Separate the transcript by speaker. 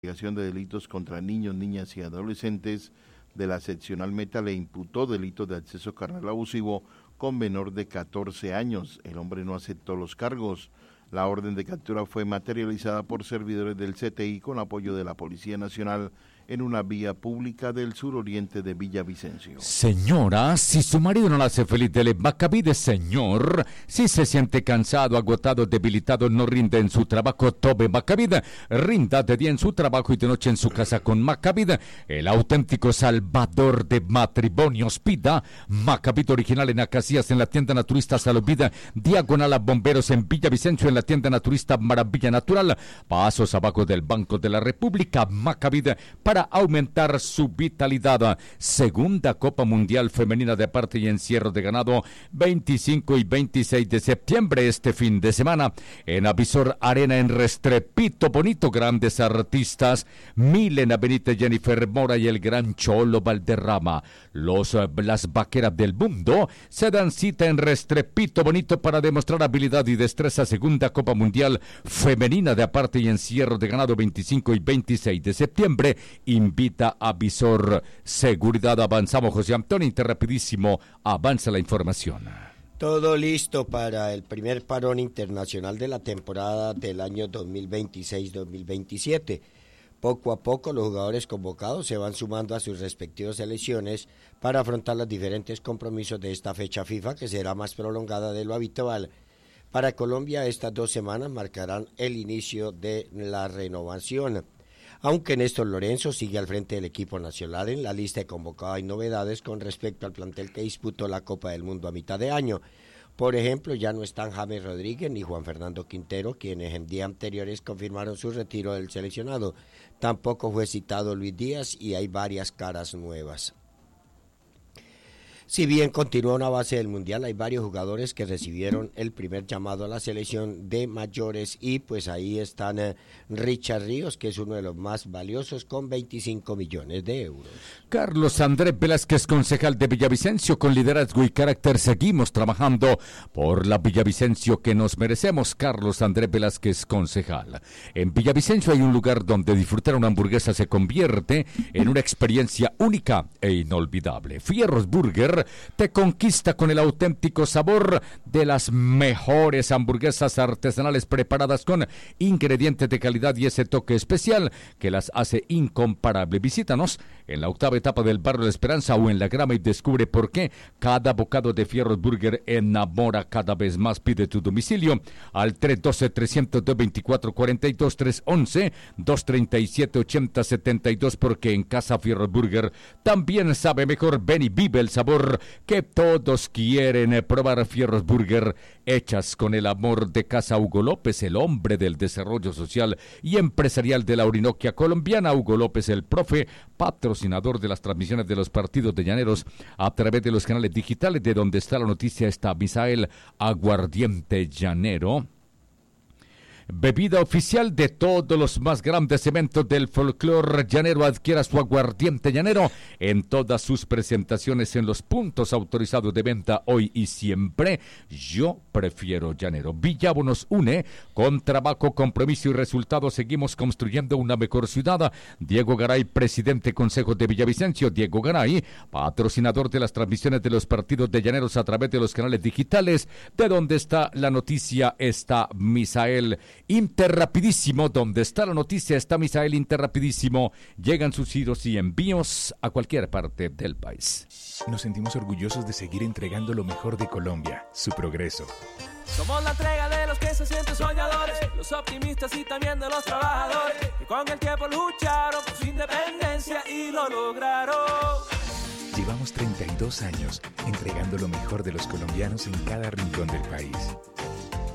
Speaker 1: Investigación de Delitos contra Niños, Niñas y Adolescentes de la Seccional Meta le imputó delitos de acceso carnal abusivo con menor de 14 años. El hombre no aceptó los cargos. La orden de captura fue materializada por servidores del CTI con apoyo de la Policía Nacional en una vía pública del suroriente de Villavicencio.
Speaker 2: Señora, si su marido no la hace feliz, dele Macabide, señor. Si se siente cansado, agotado, debilitado, no rinde en su trabajo, tome Macabide. Rinda de día en su trabajo y de noche en su casa con Macabide, el auténtico salvador de matrimonios. Pida Macabide original en Acacias, en la tienda naturista Salud-Vida, diagonal a Bomberos en Villavicencio, en la tienda naturista Maravilla Natural, pasos abajo del Banco de la República. Macabide para aumentar su vitalidad. Segunda Copa Mundial Femenina de Parte y Encierro de Ganado, 25 y 26 de septiembre, este fin de semana, en Avisor Arena en Restrepito Bonito. Grandes artistas, Milena Benítez, Jennifer Mora y el gran Cholo Valderrama. Las vaqueras del mundo se dan cita en Restrepito Bonito para demostrar habilidad y destreza. Segunda Copa Mundial Femenina de Aparte y Encierro de Ganado, 25 y 26 de septiembre. Invita a Visor Seguridad. Avanzamos, José Antonio, interrapidísimo, avanza la información.
Speaker 3: Todo listo para el primer parón internacional de la temporada del año 2026-2027. Poco a poco los jugadores convocados se van sumando a sus respectivas selecciones para afrontar los diferentes compromisos de esta fecha FIFA, que será más prolongada de lo habitual. Para Colombia, estas 2 semanas marcarán el inicio de la renovación. Aunque Néstor Lorenzo sigue al frente del equipo nacional, en la lista de convocados hay novedades con respecto al plantel que disputó la Copa del Mundo a mitad de año. Por ejemplo, ya no están James Rodríguez ni Juan Fernando Quintero, quienes en días anteriores confirmaron su retiro del seleccionado. Tampoco fue citado Luis Díaz y hay varias caras nuevas. Si bien continúa una base del Mundial, hay varios jugadores que recibieron el primer llamado a la selección de mayores y pues ahí están Richard Ríos, que es uno de los más valiosos, con 25 millones de euros.
Speaker 2: Carlos Andrés Velázquez, concejal de Villavicencio, con liderazgo y carácter seguimos trabajando por la Villavicencio que nos merecemos. Carlos Andrés Velázquez, concejal. En Villavicencio hay un lugar donde disfrutar una hamburguesa se convierte en una experiencia única e inolvidable. Fierros Burger te conquista con el auténtico sabor de las mejores hamburguesas artesanales preparadas con ingredientes de calidad y ese toque especial que las hace incomparable. Visítanos en la octava etapa del barrio de Esperanza o en La Grama y descubre por qué cada bocado de Fierros Burger enamora cada vez más. Pide tu domicilio al 312-300-2442, 311-237-8072, porque en Casa Fierros Burger también sabe mejor. Ven y vive el sabor que todos quieren probar. Fierros Burger, hechas con el amor de Casa Hugo López, el hombre del desarrollo social y empresarial de la Orinoquia colombiana. Hugo López, el profe, patrocinador de las transmisiones de los partidos de Llaneros a través de los canales digitales. De donde está la noticia está Misael Aguardiente Llanero, bebida oficial de todos los más grandes eventos del folclore llanero. Adquiera su aguardiente llanero en todas sus presentaciones en los puntos autorizados de venta hoy y siempre. Yo prefiero llanero. Villavo nos une con trabajo, compromiso y resultados. Seguimos construyendo una mejor ciudad. Diego Garay, presidente Consejo de Villavicencio. Diego Garay, patrocinador de las transmisiones de los partidos de Llaneros a través de los canales digitales. De donde está la noticia está Misael. Interrapidísimo, donde está la noticia está Misael Interrapidísimo. Llegan sus giros y envíos a cualquier parte del país.
Speaker 4: Nos sentimos orgullosos de seguir entregando lo mejor de Colombia, su progreso.
Speaker 5: Somos la entrega de los que se sienten soñadores, los optimistas y también de los trabajadores, que con el tiempo lucharon por su independencia y lo lograron.
Speaker 4: Llevamos 32 años entregando lo mejor de los colombianos en cada rincón del país.